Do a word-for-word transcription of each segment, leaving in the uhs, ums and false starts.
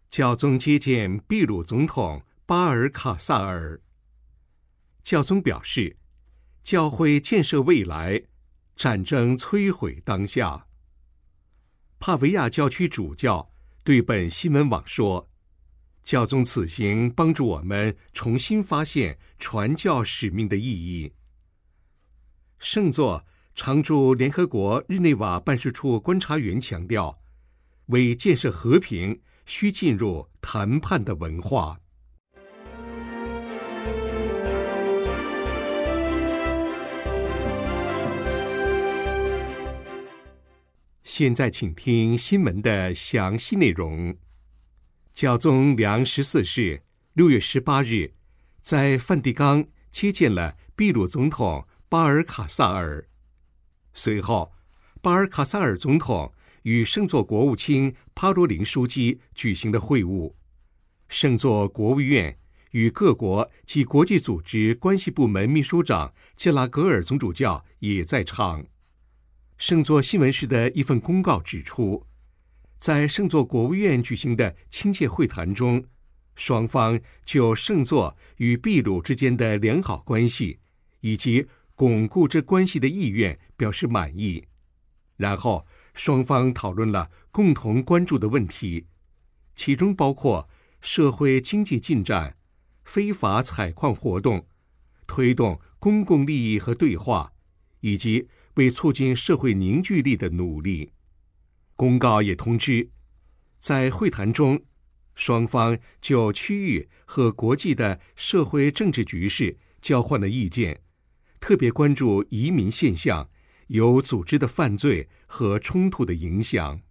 教宗接见秘鲁总统巴尔卡萨尔。教宗表示，教会建设未来，战争摧毁当下。帕维亚教区主教对本新闻网说，教宗此行帮助我们重新发现传教使命的意义。圣座常驻联合国日内瓦办事处观察员强调，为建设和平，需进入谈判的文化。现在请听新闻的详细内容。教宗良十四世六月十八日在梵蒂冈接见了秘鲁总统巴尔卡萨尔。随后，巴尔卡萨尔总统与圣座国务卿帕罗林书记举行了会晤。圣座国务院与各国及国际组织关系部门秘书长加拉格尔总主教也在场。圣座新闻室的一份公告指出，在圣座国务院举行的亲切会谈中，双方就圣座与秘鲁之间的良好关系以及巩固这关系的意愿表示满意。然后双方讨论了共同关注的问题，其中包括社会经济进展、非法采矿活动、推动公共利益和对话，以及为促进社会凝聚力的努力。公告也通知，在会谈中，双方就区域和国际的社会政治局势交换了意见，特别关注移民现象、有组织的犯罪和冲突的影响。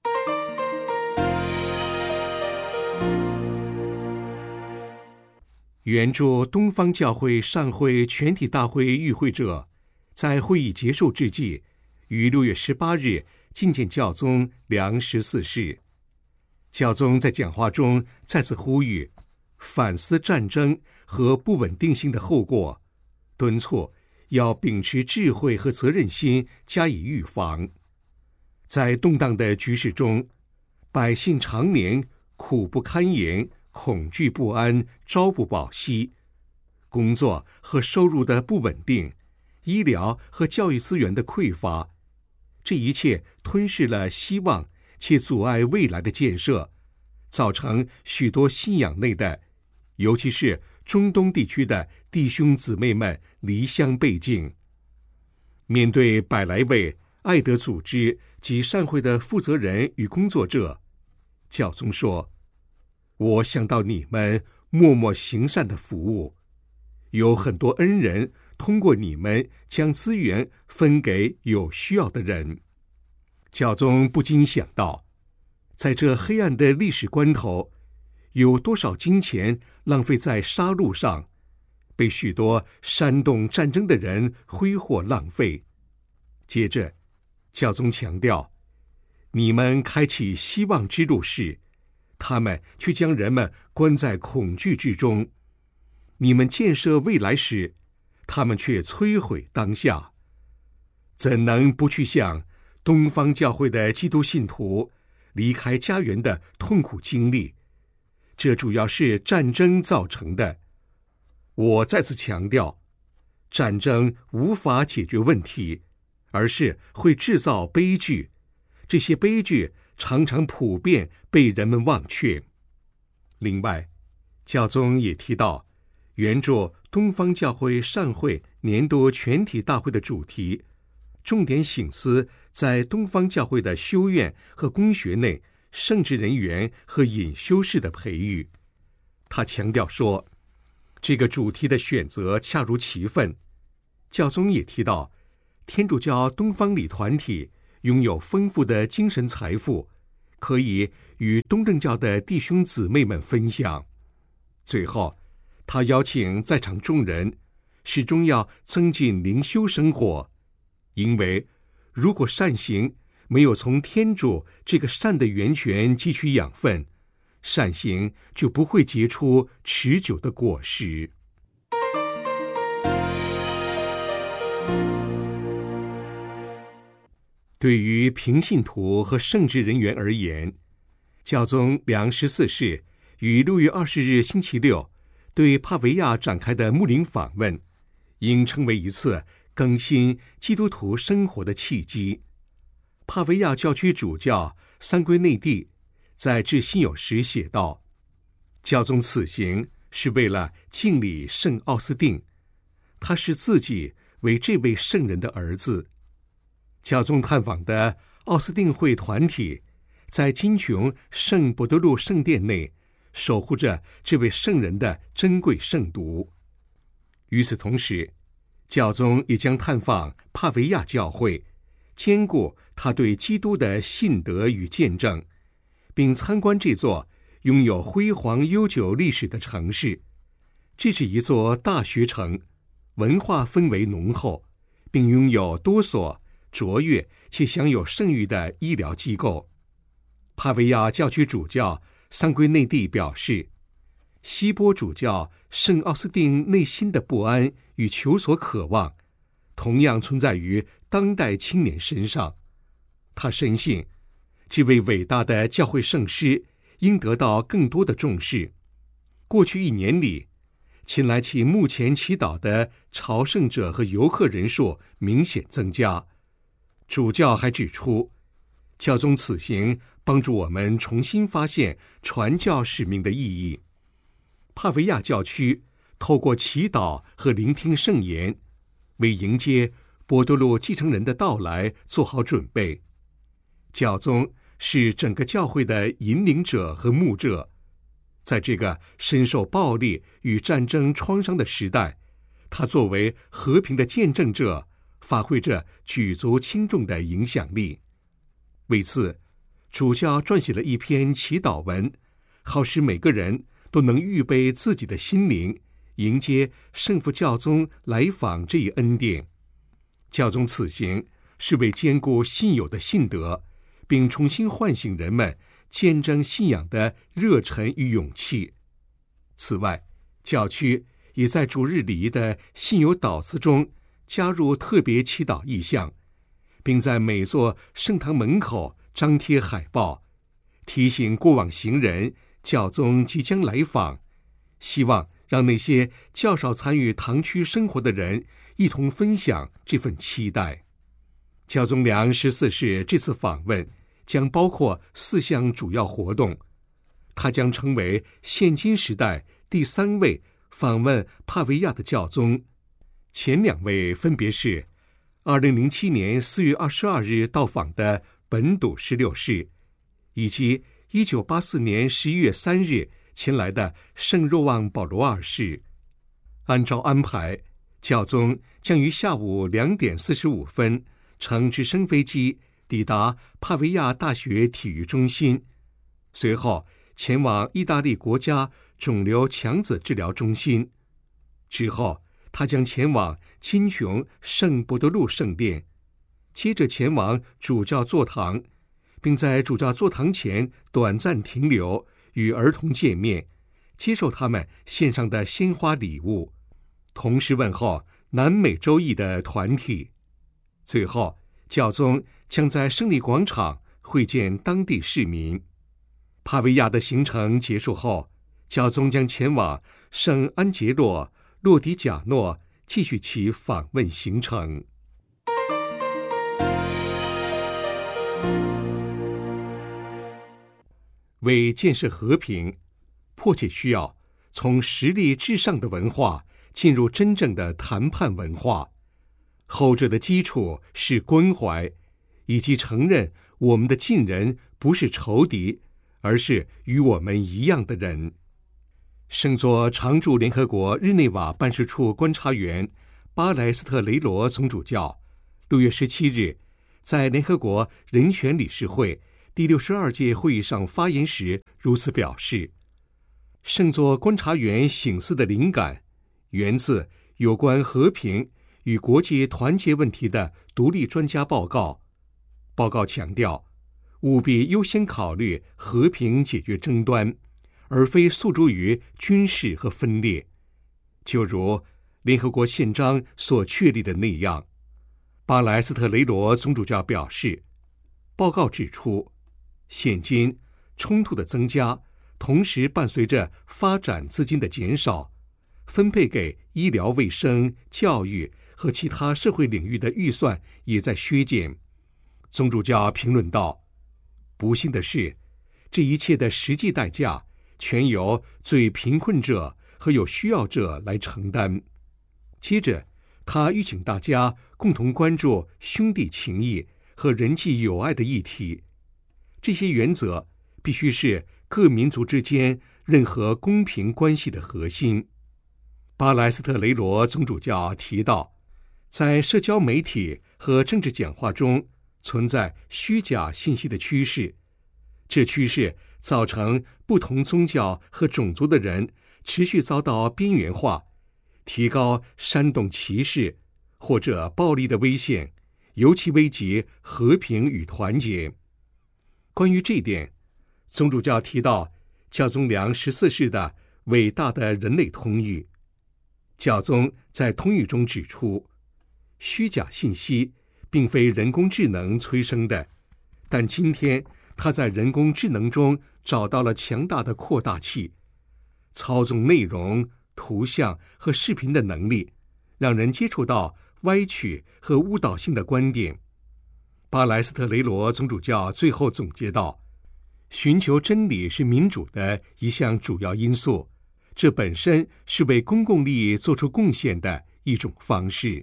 援助东方教会上会全体大会与会者在会议结束之际，于六月十八日觐见教宗良十四世。教宗在讲话中再次呼吁反思战争和不稳定性的后果，敦促要秉持智慧和责任心加以预防。在动荡的局势中，百姓常年苦不堪言，恐惧不安，朝不保夕，工作和收入的不稳定，医疗和教育资源的匮乏，这一切吞噬了希望，且阻碍未来的建设，造成许多信仰内的，尤其是中东地区的弟兄姊妹们离乡背井。面对百来位爱德组织及善会的负责人与工作者，教宗说，我想到你们默默行善的服务，有很多恩人通过你们将资源分给有需要的人。教宗不禁想到，在这黑暗的历史关头，有多少金钱浪费在杀戮上，被许多煽动战争的人挥霍浪费。接着，教宗强调，你们开启希望之路时，他们却将人们关在恐惧之中；你们建设未来时，他们却摧毁当下。怎能不去想东方教会的基督信徒离开家园的痛苦经历？这主要是战争造成的。我再次强调，战争无法解决问题，而是会制造悲剧。这些悲剧常常普遍被人们忘却。另外，教宗也提到，援助东方教会善会年度全体大会的主题，重点省思在东方教会的修院和公学内圣职人员和隐修士的培育。他强调说，这个主题的选择恰如其分。教宗也提到，天主教东方礼团体拥有丰富的精神财富，可以与东正教的弟兄姊妹们分享。最后，他邀请在场众人始终要增进灵修生活，因为如果善行没有从天主这个善的源泉汲取养分，善行就不会结出持久的果实。对于平信徒和圣职人员而言， 教宗良十四世于六月二十日星期六对帕维亚展开的牧灵访问，应称为一次更新基督徒生活的契机。帕维亚教区主教桑圭内蒂在致信友时写道：教宗此行是为了敬礼圣奥斯定，他视自己为这位圣人的儿子。教宗探访的奥斯定会团体在金琼圣伯多禄圣殿内守护着这位圣人的珍贵圣毒。与此同时，教宗也将探访帕维亚教会，兼顾他对基督的信德与见证，并参观这座拥有辉煌悠久历史的城市。这是一座大学城，文化氛围浓厚，并拥有多所卓越且享有盛誉的医疗机构。帕维亚教区主教桑圭内蒂表示，西波主教圣奥斯定内心的不安与求索渴望，同样存在于当代青年身上。他深信，这位伟大的教会圣师应得到更多的重视。过去一年里，前来其墓前祈祷的朝圣者和游客人数明显增加。主教还指出，教宗此行帮助我们重新发现传教使命的意义。帕维亚教区透过祈祷和聆听圣言，为迎接伯多禄继承人的到来做好准备。教宗是整个教会的引领者和牧者，在这个深受暴力与战争创伤的时代，他作为和平的见证者，发挥着举足轻重的影响力。为此，主教撰写了一篇祈祷文，好使每个人都能预备自己的心灵，迎接圣父教宗来访这一恩典。教宗此行是为兼顾信友的信德，并重新唤醒人们见证信仰的热忱与勇气。此外，教区也在主日礼仪的信友祷词中加入特别祈祷意象，并在每座圣堂门口张贴海报，提醒过往行人教宗即将来访，希望让那些较少参与堂区生活的人一同分享这份期待。教宗良十四世这次访问将包括四项主要活动，他将成为现今时代第三位访问帕维亚的教宗。前两位分别是二零零七年四月二十二日到访的本笃十六世，以及一九八四年十一月三日前来的圣若望保罗二世。按照安排，教宗将于下午两点四十五分乘直升飞机抵达帕维亚大学体育中心，随后前往意大利国家肿瘤强子治疗中心。之后，他将前往金琼圣伯多禄圣殿，接着前往主教座堂，并在主教座堂前短暂停留，与儿童见面，接受他们献上的鲜花礼物，同时问候南美洲裔的团体。最后，教宗将在胜利广场会见当地市民。帕维亚的行程结束后，教宗将前往圣安杰洛、洛迪贾诺，继续其访问行程。为建设和平，迫切需要从实力至上的文化进入真正的谈判文化。后者的基础是关怀，以及承认我们的近人不是仇敌，而是与我们一样的人。圣座常驻联合国日内瓦办事处观察员巴莱斯特雷罗总主教六月十七日在联合国人权理事会第六十二届会议上发言时如此表示：圣座观察员省思的灵感源自有关和平与国际团结问题的独立专家报告。报告强调，务必优先考虑和平解决争端，而非诉诸于军事和分裂，就如联合国宪章所确立的那样。巴莱斯特雷罗总主教表示，报告指出，现今冲突的增加，同时伴随着发展资金的减少，分配给医疗卫生、教育和其他社会领域的预算也在削减。宗主教评论道：不幸的是，这一切的实际代价全由最贫困者和有需要者来承担。接着，他吁请大家共同关注兄弟情谊和人际友爱的议题。这些原则必须是各民族之间任何公平关系的核心。巴莱斯特雷罗宗主教提到，在社交媒体和政治讲话中存在虚假信息的趋势，这趋势造成不同宗教和种族的人持续遭到边缘化，提高煽动歧视或者暴力的危险，尤其危及和平与团结。关于这一点，宗主教提到教宗良十四世的伟大的人类通谕。教宗在通谕中指出，虚假信息并非人工智能催生的，但今天他在人工智能中找到了强大的扩大器，操纵内容、图像和视频的能力，让人接触到歪曲和误导性的观点。巴莱斯特雷罗宗主教最后总结道：寻求真理是民主的一项主要因素，这本身是为公共利益做出贡献的一种方式。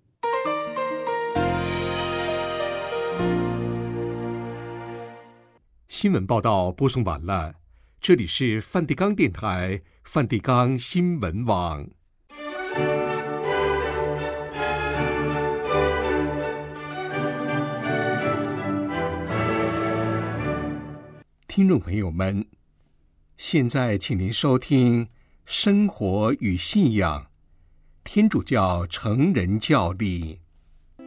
新闻报道播送完了，这里是梵蒂冈电台梵蒂冈新闻网。听众朋友们，现在请您收听《生活与信仰》天主教成人教理。